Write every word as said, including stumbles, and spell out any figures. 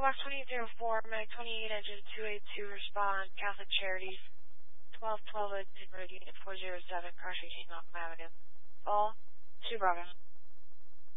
Box twenty-eight oh four, Mag twenty-eight, engine two eighty-two, respond, Catholic Charities, twelve twelve, engine road unit four oh seven, car sixteen, Malcolm Avenue. Fall, two Bravo.